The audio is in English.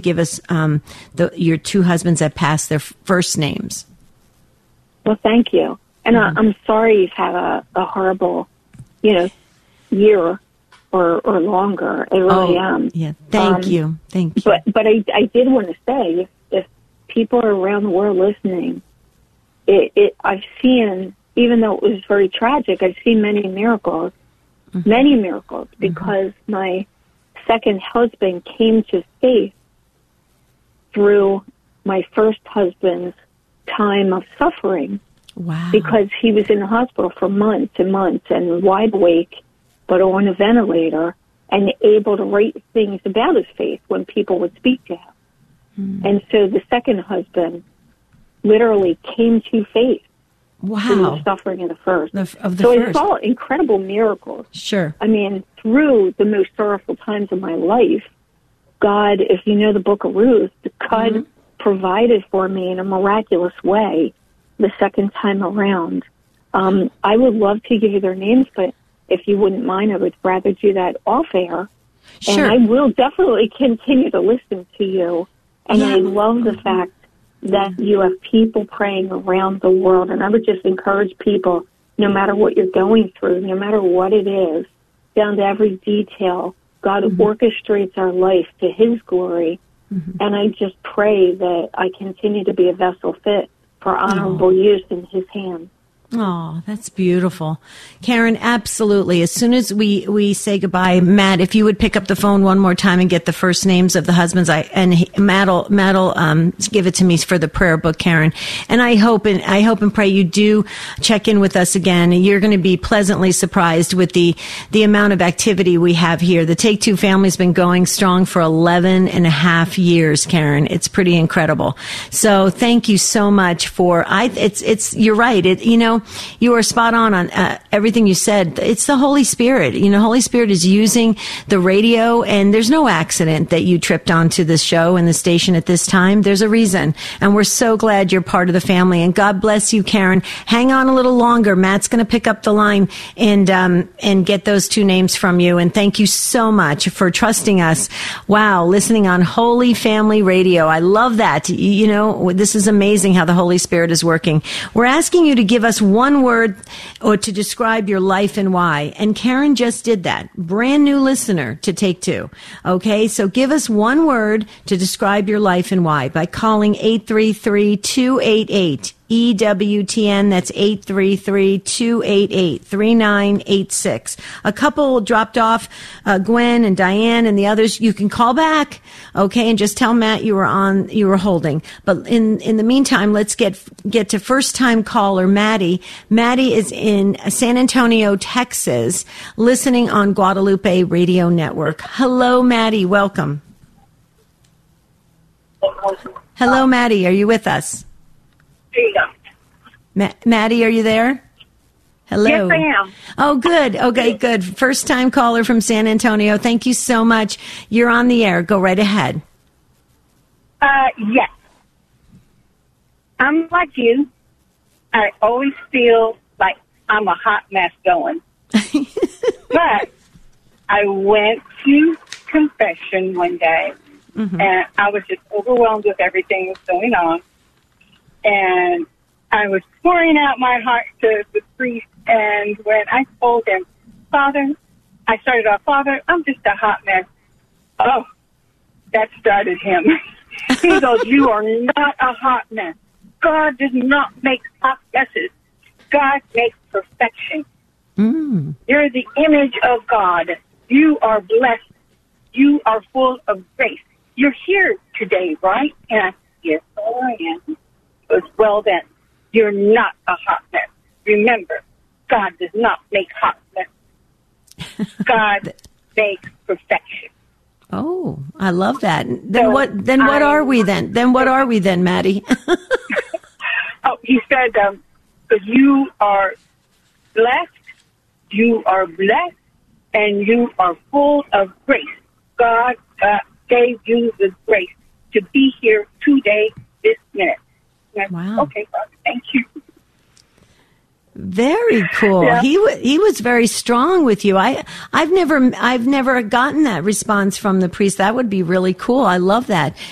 give us your two husbands that passed their first names. Well, thank you. And I'm sorry you've had a horrible, year or longer. I really am. Yeah, thank you. Thank you. But I did want to say, if people are around the world listening, I've seen, even though it was very tragic, I've seen many miracles, because my second husband came to faith through my first husband's time of suffering. Wow. Because he was in the hospital for months and months and wide awake, but on a ventilator, and able to write things about his faith when people would speak to him. And so the second husband literally came to faith through the suffering of the first. I saw incredible miracles. Sure. I mean, through the most sorrowful times of my life, God, if you know the book of Ruth, God provided for me in a miraculous way the second time around. I would love to give you their names, but if you wouldn't mind, I would rather do that off air. Sure. And I will definitely continue to listen to you. And I love the fact that you have people praying around the world. And I would just encourage people, no matter what you're going through, no matter what it is, down to every detail, God orchestrates our life to His glory. And I just pray that I continue to be a vessel fit for honorable use in His hands. Oh, that's beautiful. Karen, absolutely. As soon as we say goodbye, Matt, if you would pick up the phone one more time and get the first names of the husbands, Matt'll give it to me for the prayer book, Karen. And I hope and pray you do check in with us again. You're going to be pleasantly surprised with the amount of activity we have here. The Take Two family's been going strong for 11 and a half years, Karen. It's pretty incredible. So thank you so much you're right. You are spot on everything you said. It's the Holy Spirit. Holy Spirit is using the radio, and there's no accident that you tripped onto this show and the station at this time. There's a reason, and we're so glad you're part of the family. And God bless you, Karen. Hang on a little longer. Matt's going to pick up the line and get those two names from you. And thank you so much for trusting us. Wow, listening on Holy Family Radio. I love that. This is amazing how the Holy Spirit is working. We're asking you to give us one word or to describe your life and why. And Karen just did that. Brand new listener to Take Two. Okay, so give us one word to describe your life and why by calling 833-288. EWTN, that's 833-288-3986. A couple dropped off, Gwen and Diane and the others. You can call back, okay, and just tell Matt you were holding. But in the meantime, let's get to first time caller Maddie. Maddie is in San Antonio, Texas, listening on Guadalupe Radio Network. Hello, Maddie. Welcome. Hello, Maddie. Are you with us? There you go. Maddie, are you there? Hello. Yes, I am. Oh, good. Okay, good. First time caller from San Antonio. Thank you so much. You're on the air. Go right ahead. Yes. I'm like you. I always feel like I'm a hot mess going. But I went to confession one day, and I was just overwhelmed with everything that was going on. And I was pouring out my heart to the priest, and when I told him, Father, I'm just a hot mess. Oh, that started him. He goes, you are not a hot mess. God does not make hot messes. God makes perfection. You're the image of God. You are blessed. You are full of grace. You're here today, right? And I said, yes, I am. It was well then. You're not a hot mess. Remember, God does not make hot mess. God makes perfection. Oh, I love that. Then what are we then? Then what are we then, Maddie? Oh, he said, because you are blessed, and you are full of grace. God gave you the grace to be here today, this minute. Wow. Okay, Father, thank you. Very cool. Yeah. He was very strong with you. I've never gotten that response from the priest. That would be really cool. I love that.